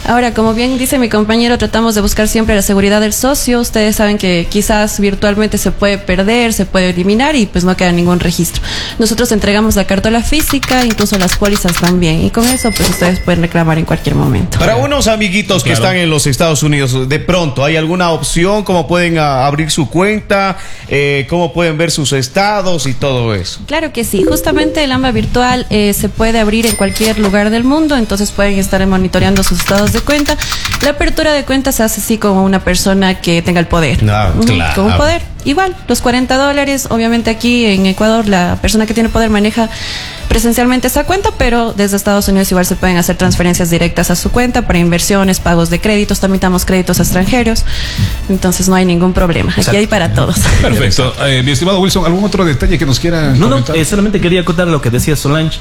Ahora, como bien dice mi compañero, tratamos de buscar siempre la seguridad del socio. Ustedes saben que quizás virtualmente se puede perder, se puede eliminar y pues no queda ningún registro. Nosotros entregamos la cartola física, incluso las pólizas también. Y con eso pues ustedes pueden reclamar en cualquier momento. Para unos amiguitos que están en los Estados Unidos, de pronto, ¿hay alguna opción? ¿Cómo pueden abrir su cuenta? ¿Cómo pueden ver sus estados y todo eso? Claro que sí. Justamente el AMBA virtual se puede abrir en cualquier lugar del mundo, entonces pueden estar monitoreando sus estados de cuenta. La apertura de cuenta se hace así como una persona que tenga el poder. No, claro. Con un poder. Igual, los $40, obviamente aquí en Ecuador la persona que tiene poder maneja presencialmente esa cuenta, pero desde Estados Unidos igual se pueden hacer transferencias directas a su cuenta para inversiones, pagos de créditos, tramitamos créditos extranjeros, entonces no hay ningún problema, aquí hay para todos. Perfecto. Mi estimado Wilson, ¿algún otro detalle que nos quiera comentar? No, solamente quería acotar lo que decía Solange.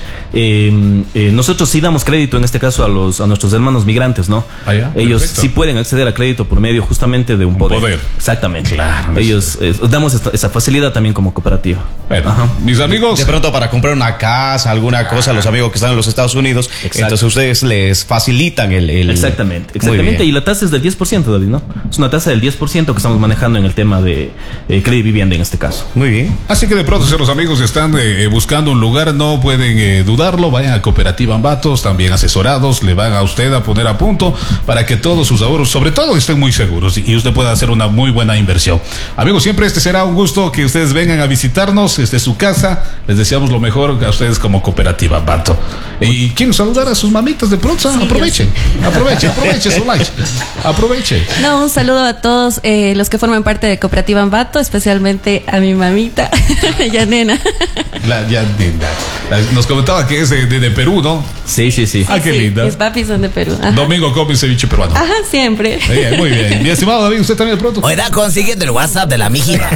Nosotros sí damos crédito en este caso a nuestros hermanos migrantes, ¿no? Ellos sí pueden acceder a crédito por medio justamente de un poder. Exactamente. Claro, ellos damos esa facilidad también como cooperativa. Bueno, mis amigos, de pronto para comprar una casa, alguna cosa, los amigos que están en los Estados Unidos, entonces ustedes les facilitan el... Exactamente. Y la tasa es del 10%, David, ¿no? Es una tasa del 10% que estamos manejando en el tema de crédito vivienda en este caso. Muy bien. Así que de pronto si los amigos están buscando un lugar, no pueden dudarlo, vayan a Cooperativa Ambatos, también asesorados, le van a usted a poner a punto para que todos sus ahorros, sobre todo, estén muy seguros y usted pueda hacer una muy buena inversión. Amigos, siempre este será un gusto que ustedes vengan a visitarnos, desde su casa, les deseamos lo mejor a ustedes como Cooperativa Ambato. Y quieren saludar a sus mamitas de pronto, sí, aprovechen, Solange, aproveche. No, un saludo a todos los que forman parte de Cooperativa Ambato, especialmente a mi mamita, Yanena. Yanena. Nos comentaba que es de Perú, ¿no? Sí. Qué linda. Mis papis son de Perú. Ajá. Domingo come ceviche peruano. Ajá, siempre. Bien, muy bien. Mi estimado David, usted también de pronto. Oiga, consiguiendo el WhatsApp de la mijita.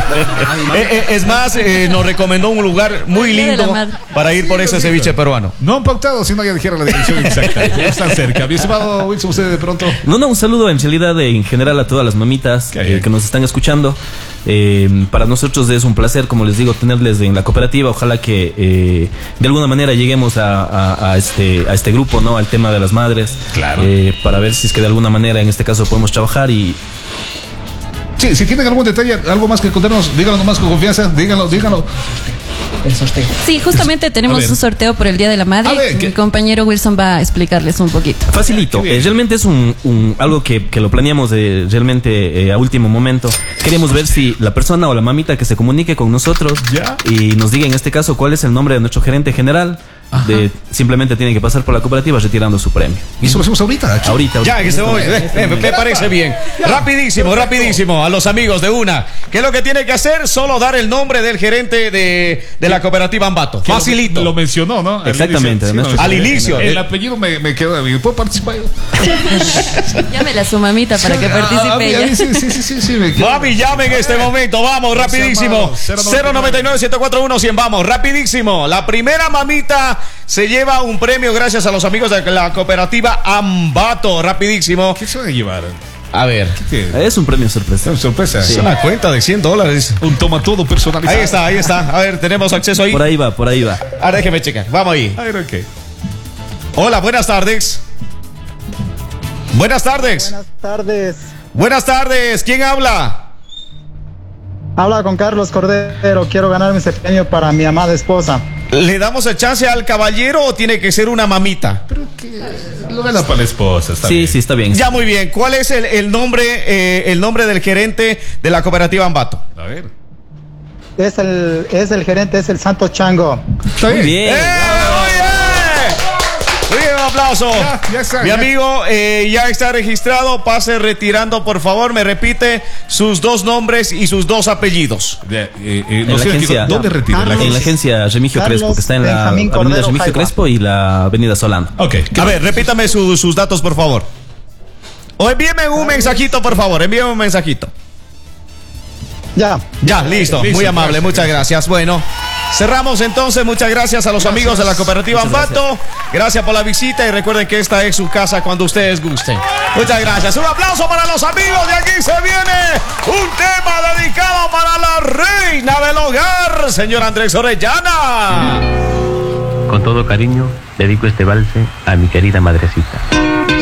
Es más, nos recomendó un lugar muy lindo para ir por ese ceviche peruano. No han pautado, si no ya dijeron la dirección exacta. Ya están cerca. Mi estimado Wilson, usted de pronto. No, un saludo en realidad en general a todas las mamitas que nos están escuchando. Para nosotros es un placer, como les digo, tenerles en la cooperativa. Ojalá que de alguna manera lleguemos a este grupo, ¿no? Al tema de las madres. Claro. Para ver si es que de alguna manera en este caso podemos trabajar y... Sí, si tienen algún detalle, algo más que contarnos, díganlo nomás con confianza, díganlo. El sorteo. Sí, justamente tenemos un sorteo por el Día de la Madre. Mi compañero Wilson va a explicarles un poquito. Facilito. Realmente es algo que lo planeamos realmente a último momento. Queremos ver si la persona o la mamita que se comunique con nosotros y nos diga en este caso cuál es el nombre de nuestro gerente general. Simplemente tiene que pasar por la cooperativa retirando su premio. ¿Y eso lo hacemos ahorita? Ahorita. Ya, que se voy. Me parece bien. Rapidísimo. A los amigos de una. ¿Qué es lo que tiene que hacer? Solo dar el nombre del gerente de la cooperativa Ambato. Facilito. Lo mencionó, ¿no? Exactamente. Al inicio. El apellido me quedó bien. ¿Puedo participar? Llámela a su mamita para que participe ella. Sí. Mami, llame en este momento. Vamos, rapidísimo. 099-141-100. Vamos, rapidísimo. La primera mamita se lleva un premio gracias a los amigos de la cooperativa Ambato. Rapidísimo. ¿Qué se va a llevar? A ver. Es un premio sorpresa. Es sorpresa. Es una cuenta de $100. Un toma todo personalizado. Ahí está. A ver, tenemos acceso ahí. Por ahí va. Ahora déjeme checar. Vamos ahí. A ver, ok. Hola, buenas tardes. Buenas tardes. ¿Quién habla? Habla con Carlos Cordero. Quiero ganarme ese premio para mi amada esposa. ¿Le damos el chance al caballero o tiene que ser una mamita? Pero que lo gana para la esposa. Está bien. Sí, está bien. Ya, muy bien. ¿Cuál es el nombre del gerente de la cooperativa Ambato? A ver. Es el gerente, es el Santo Chango. Muy bien. Un aplauso. Mi amigo ya está registrado. Pase retirando, por favor. Me repite sus dos nombres y sus dos apellidos. ¿Dónde retira? En la agencia Remigio Crespo, que está en la avenida Remigio Crespo y la avenida Solano. Ok. A ver, repítame sus datos, por favor. O envíeme un mensajito, por favor. Envíeme un mensajito. Ya, listo. Muy amable, muchas gracias. Bueno, cerramos entonces. Muchas gracias a los amigos de la cooperativa Ambato. Gracias por la visita y recuerden que esta es su casa cuando ustedes gusten. Muchas gracias. Un aplauso para los amigos. De aquí se viene un tema dedicado para la reina del hogar, señor Andrés Orellana. Con todo cariño, dedico este valse a mi querida madrecita.